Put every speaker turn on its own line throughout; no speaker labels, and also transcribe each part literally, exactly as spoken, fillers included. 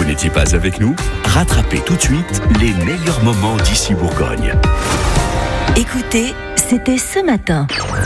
Vous n'étiez pas avec nous? Rattrapez tout de suite les meilleurs moments d'ici Bourgogne.
Écoutez, c'était ce matin.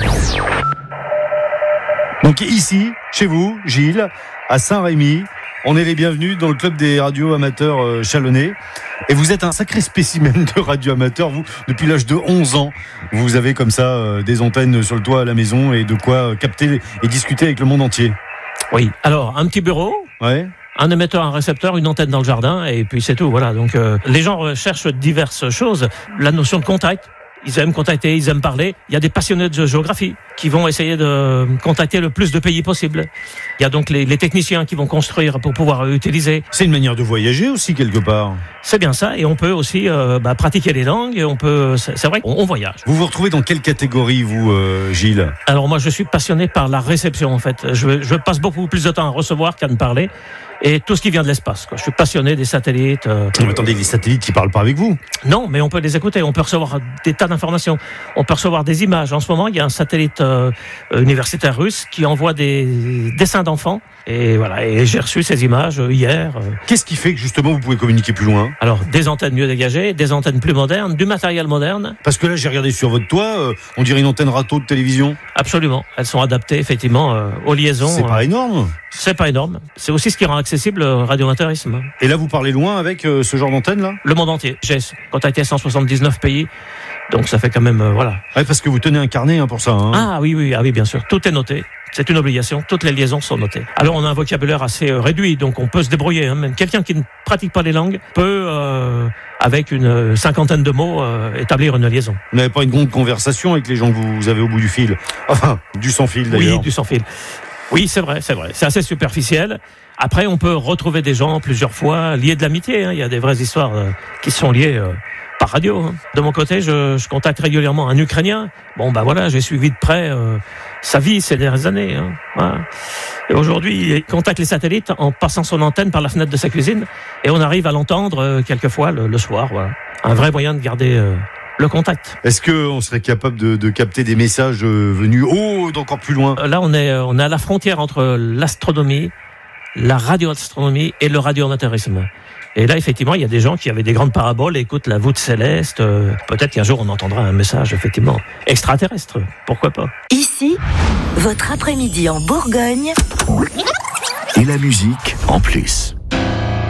Donc ici, chez vous, Gilles, à Saint-Rémy, on est les bienvenus dans le club des radios amateurs euh, chalonnais. Et vous êtes un sacré spécimen de radio amateur. Vous, depuis l'âge de onze ans, vous avez comme ça euh, des antennes sur le toit à la maison et de quoi euh, capter et discuter avec le monde entier.
Oui, alors un petit bureau.
Ouais.
Un émetteur, un récepteur, une antenne dans le jardin, et puis c'est tout. Voilà. Donc euh, les gens recherchent diverses choses. La notion de contact. Ils aiment contacter, ils aiment parler. Il y a des passionnés de géographie qui vont essayer de contacter le plus de pays possible. Il y a donc les, les techniciens qui vont construire pour pouvoir utiliser.
C'est une manière de voyager aussi quelque part.
C'est bien ça, et on peut aussi euh, bah, pratiquer les langues. Et on peut, c'est, c'est vrai qu'on on voyage.
Vous vous retrouvez dans quelle catégorie, vous, euh, Gilles?
Alors moi, je suis passionné par la réception en fait. Je, je passe beaucoup plus de temps à recevoir qu'à ne parler. Et tout ce qui vient de l'espace, quoi. Je suis passionné des satellites. Euh...
Mais attendez, les satellites, ils parlent pas avec vous?
Non, mais on peut les écouter. On peut recevoir des tas d'informations. On peut recevoir des images. En ce moment, il y a un satellite euh, universitaire russe qui envoie des dessins d'enfants. Et voilà. Et j'ai reçu ces images euh, hier. Euh...
Qu'est-ce qui fait que justement vous pouvez communiquer plus loin?
Alors, des antennes mieux dégagées, des antennes plus modernes, du matériel moderne.
Parce que là, j'ai regardé sur votre toit, euh, on dirait une antenne râteau de télévision.
Absolument. Elles sont adaptées effectivement euh, aux liaisons.
C'est pas
euh...
énorme.
C'est pas énorme. C'est aussi ce qui rend accessible le radioamateurisme.
Et là, vous parlez loin avec euh, ce genre d'antenne là?
Le monde entier. J'ai contacté cent soixante-dix-neuf pays. Donc ça fait quand même, euh, voilà.
Ouais, parce que vous tenez un carnet hein, pour ça. Hein.
Ah oui, oui, ah oui, bien sûr. Tout est noté. C'est une obligation. Toutes les liaisons sont notées. Alors on a un vocabulaire assez euh, réduit, donc on peut se débrouiller. Hein. Même quelqu'un qui ne pratique pas les langues peut, euh, avec une cinquantaine de mots, euh, établir une liaison.
Vous n'avez pas une grande conversation avec les gens que vous avez au bout du fil? Enfin, du sans fil d'ailleurs.
Oui, du sans fil. Oui, c'est vrai, c'est vrai. C'est assez superficiel. Après, on peut retrouver des gens plusieurs fois liés de l'amitié. Hein. Il y a des vraies histoires euh, qui sont liées euh, par radio. Hein. De mon côté, je, je contacte régulièrement un Ukrainien. Bon, bah voilà, j'ai suivi de près euh, sa vie ces dernières années. Hein. Voilà. Et aujourd'hui, il contacte les satellites en passant son antenne par la fenêtre de sa cuisine, et on arrive à l'entendre euh, quelquefois le, le soir. Voilà. Un vrai moyen de garder euh, le contact.
Est-ce qu'on serait capable de, de capter des messages euh, venus oh, d'encore plus loin?
Là, on est, on est à la frontière entre l'astronomie, la radioastronomie et le radioamateurisme. Et là, effectivement, il y a des gens qui avaient des grandes paraboles et écoutent la voûte céleste. Euh, peut-être qu'un jour, on entendra un message, effectivement, extraterrestre. Pourquoi pas?
Ici, votre après-midi en Bourgogne.
Et la musique en plus.